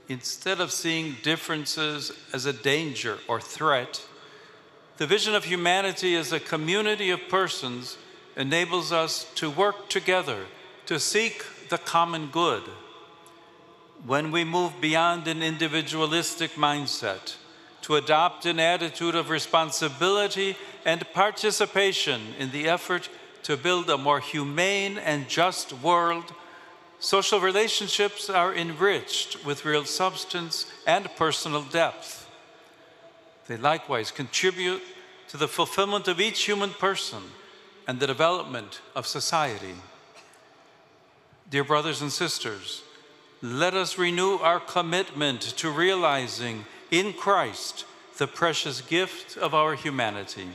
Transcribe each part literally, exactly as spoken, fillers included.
Instead of seeing differences as a danger or threat, the vision of humanity as a community of persons enables us to work together to seek the common good. When we move beyond an individualistic mindset to adopt an attitude of responsibility and participation in the effort to build a more humane and just world, social relationships are enriched with real substance and personal depth. They likewise contribute to the fulfillment of each human person and the development of society. Dear brothers and sisters, let us renew our commitment to realizing in Christ the precious gift of our humanity.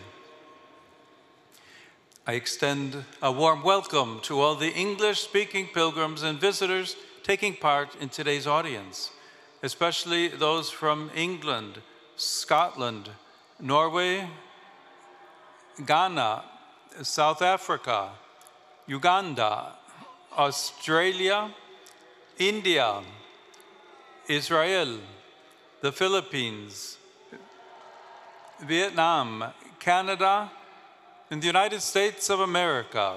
I extend a warm welcome to all the English-speaking pilgrims and visitors taking part in today's audience, especially those from England, Scotland, Norway, Ghana, South Africa, Uganda, Australia, India, Israel, the Philippines, Vietnam, Canada, and the United States of America.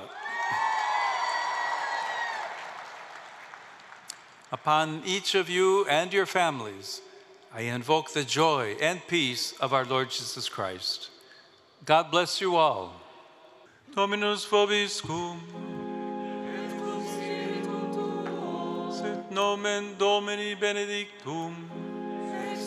Upon each of you and your families, I invoke the joy and peace of our Lord Jesus Christ. God bless you all. Dominus vobiscum. Sit nomen Domini benedictum.